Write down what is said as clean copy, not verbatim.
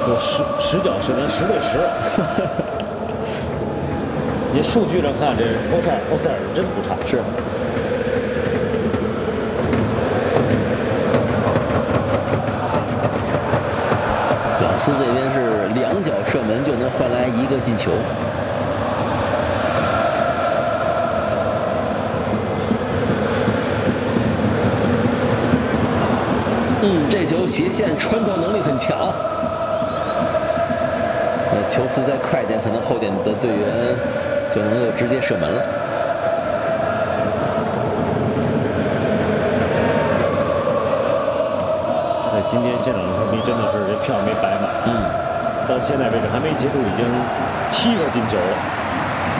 就10脚射门10对10了。你数据上看，这欧塞尔真不差。 是。朗斯这边是2脚射门就能换来1个进球。这球斜线穿透能力很强。球速再快点，可能后点的队员就能够直接射门了。 今天现场的球迷真的是这票没白买。到现在为止还没结束，已经7个进球了。